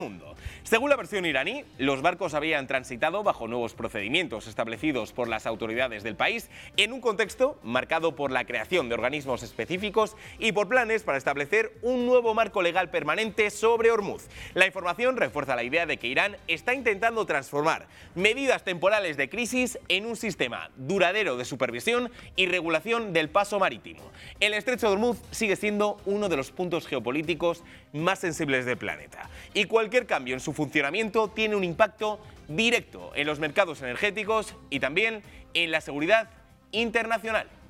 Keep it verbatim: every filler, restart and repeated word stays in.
mundo. Según la versión iraní, los barcos habían transitado bajo nuevos procedimientos establecidos por las autoridades del país en un contexto marcado por la creación de organismos específicos y por planes para establecer un nuevo marco legal permanente sobre Hormuz. La información refuerza la idea de que Irán está intentando transformar medidas temporales de crisis en un sistema duradero de supervisión y regulación del paso marítimo. El estrecho de Hormuz sigue siendo uno de los puntos geopolíticos más sensibles del planeta y cualquier cambio en su funcionamiento tiene un impacto directo en los mercados energéticos y también en la seguridad internacional.